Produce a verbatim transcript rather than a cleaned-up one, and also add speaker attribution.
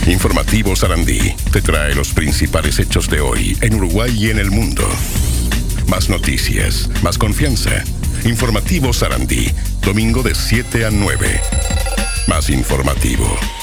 Speaker 1: Informativo Sarandí te trae los principales hechos de hoy en Uruguay y en el mundo. Más noticias, más confianza. Informativo Sarandí, domingo de siete a nueve. Más informativo.